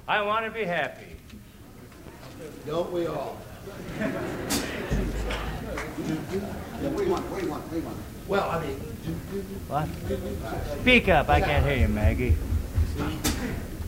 I want to be happy. Don't we all? Yeah, what do you want? What do you want? What do you want? Well, I mean... What? Speak up. I can't hear you, Maggie.